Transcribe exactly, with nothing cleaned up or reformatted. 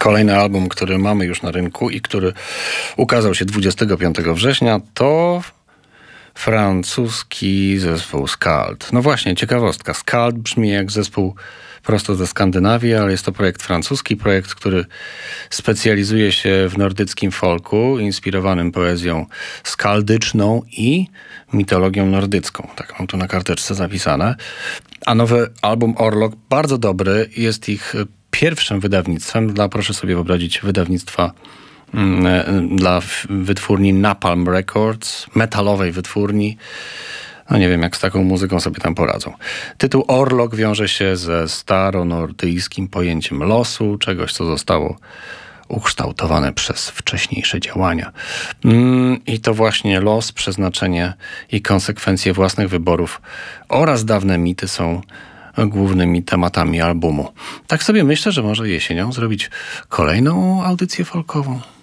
Kolejny album, który mamy już na rynku i który ukazał się dwudziestego piątego września, to francuski zespół Skald. No właśnie, ciekawostka. Skald brzmi jak zespół prosto ze Skandynawii, ale jest to projekt francuski, projekt, który specjalizuje się w nordyckim folku, inspirowanym poezją skaldyczną i mitologią nordycką. Tak mam tu na karteczce zapisane. A nowy album Orlok, bardzo dobry, jest ich pierwszym wydawnictwem dla, proszę sobie wyobrazić, wydawnictwa mm, dla wytwórni Napalm Records, metalowej wytwórni. No nie wiem, jak z taką muzyką sobie tam poradzą. Tytuł Orlok wiąże się ze staronordyjskim pojęciem losu, czegoś, co zostało ukształtowane przez wcześniejsze działania. Mm, I to właśnie los, przeznaczenie i konsekwencje własnych wyborów oraz dawne mity są głównymi tematami albumu. Tak sobie myślę, że może jesienią zrobić kolejną audycję folkową.